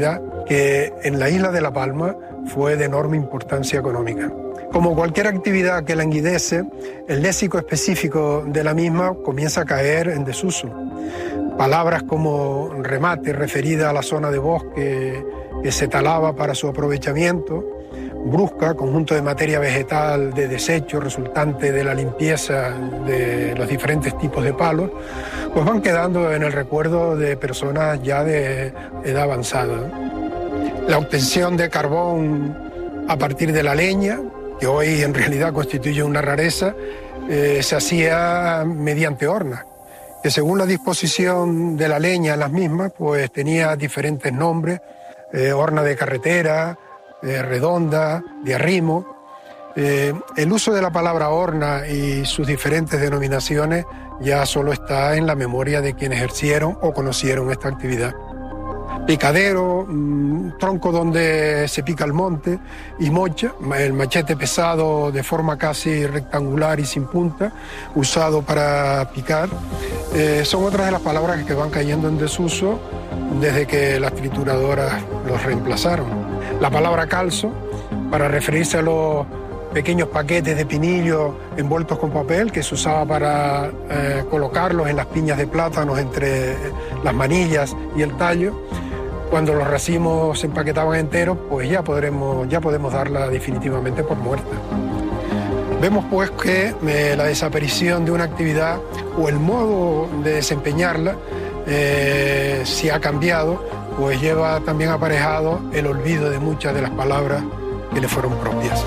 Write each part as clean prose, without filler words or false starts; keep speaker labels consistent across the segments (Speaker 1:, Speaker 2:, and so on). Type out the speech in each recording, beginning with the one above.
Speaker 1: que en la isla de La Palma fue de enorme importancia económica. Como cualquier actividad que languidece, el léxico específico de la misma comienza a caer en desuso. Palabras como remate, referida a la zona de bosque que se talaba para su aprovechamiento, brusca, conjunto de materia vegetal de desecho resultante de la limpieza de los diferentes tipos de palos, pues van quedando en el recuerdo de personas ya de edad avanzada. La obtención de carbón a partir de la leña, que hoy en realidad constituye una rareza, se hacía mediante hornas, que según la disposición de la leña en las mismas, pues tenía diferentes nombres, horna de carretera, redonda, de arrimo. El uso de la palabra horna y sus diferentes denominaciones ya solo está en la memoria de quienes ejercieron o conocieron esta actividad. Picadero, tronco donde se pica el monte, y mocha, el machete pesado de forma casi rectangular y sin punta, usado para picar, son otras de las palabras que van cayendo en desuso desde que las trituradoras los reemplazaron. La palabra calzo, para referirse a los pequeños paquetes de pinillo envueltos con papel que se usaba para colocarlos en las piñas de plátanos entre las manillas y el tallo. Cuando los racimos se empaquetaban enteros, pues ya podemos darla definitivamente por muerta. Vemos pues que la desaparición de una actividad o el modo de desempeñarla, si ha cambiado, pues lleva también aparejado el olvido de muchas de las palabras que le fueron propias.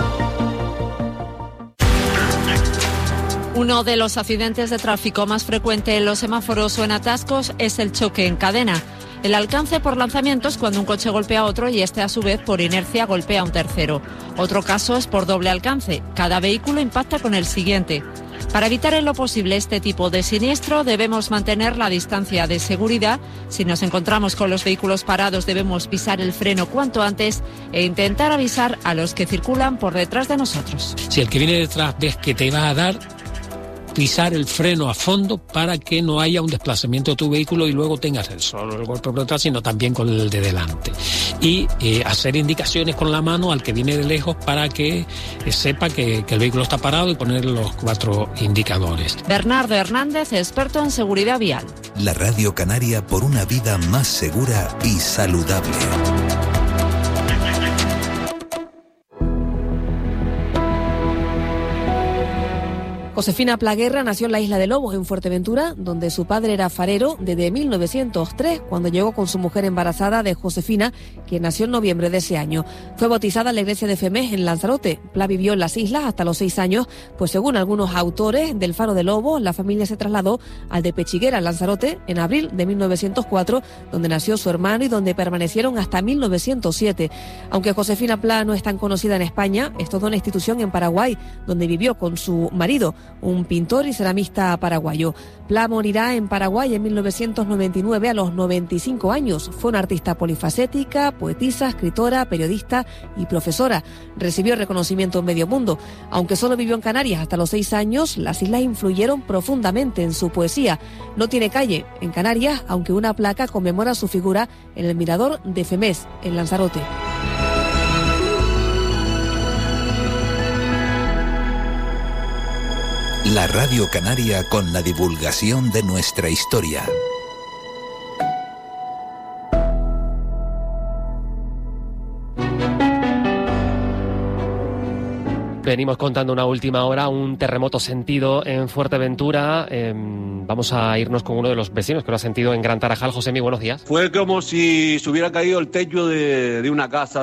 Speaker 2: Uno de los accidentes de tráfico más frecuente en los semáforos o en atascos es el choque en cadena. El alcance por lanzamientos cuando un coche golpea a otro y este a su vez por inercia golpea a un tercero. Otro caso es por doble alcance. Cada vehículo impacta con el siguiente. Para evitar en lo posible este tipo de siniestro debemos mantener la distancia de seguridad. Si nos encontramos con los vehículos parados debemos pisar el freno cuanto antes e intentar avisar a los que circulan por detrás de nosotros.
Speaker 3: Si el que viene detrás ves que te va a dar, pisar el freno a fondo para que no haya un desplazamiento de tu vehículo y luego tengas solo el golpe por detrás, sino también con el de delante. Y hacer indicaciones con la mano al que viene de lejos para que sepa que el vehículo está parado y poner los 4 indicadores.
Speaker 2: Bernardo Hernández, experto en seguridad vial.
Speaker 4: La Radio Canaria por una vida más segura y saludable.
Speaker 5: Josefina Plaguerra nació en la isla de Lobos, en Fuerteventura, donde su padre era farero desde 1903, cuando llegó con su mujer embarazada de Josefina, quien nació en noviembre de ese año. Fue bautizada en la iglesia de Femés, en Lanzarote. Pla vivió en las islas hasta los 6 años, pues según algunos autores del Faro de Lobos, la familia se trasladó al de Pechiguera, en Lanzarote, en abril de 1904, donde nació su hermano y donde permanecieron hasta 1907. Aunque Josefina Pla no es tan conocida en España, es toda una institución en Paraguay, donde vivió con su marido, un pintor y ceramista paraguayo. Pla morirá en Paraguay en 1999 a los 95 años. Fue una artista polifacética, poetisa, escritora, periodista y profesora. Recibió reconocimiento en medio mundo. Aunque solo vivió en Canarias hasta los 6 años, las islas influyeron profundamente en su poesía. No tiene calle en Canarias, aunque una placa conmemora su figura en el mirador de Femés, en Lanzarote.
Speaker 4: La Radio Canaria con la divulgación de nuestra historia.
Speaker 6: Venimos contando una última hora, un terremoto sentido en Fuerteventura. Vamos a irnos con uno de los vecinos que lo ha sentido en Gran Tarajal. Josemi, buenos días.
Speaker 7: Fue como si se hubiera caído el techo de una casa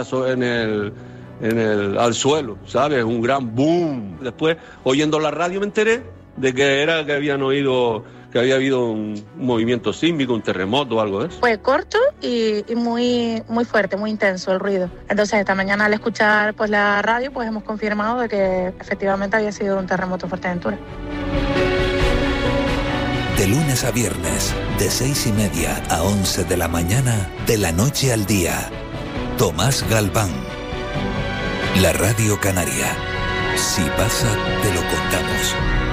Speaker 7: al suelo, ¿sabes? Un gran boom. Después, oyendo la radio, me enteré de que habían oído que había habido un movimiento sísmico, un terremoto o algo de eso.
Speaker 8: Fue corto y muy fuerte, muy intenso el ruido. Entonces, esta mañana al escuchar pues la radio, pues hemos confirmado de que efectivamente había sido un terremoto en Fuerteventura.
Speaker 4: De lunes a viernes, de 6:30 a 11 de la mañana, de la noche al día. Tomás Galván. La Radio Canaria. Si pasa, te lo contamos.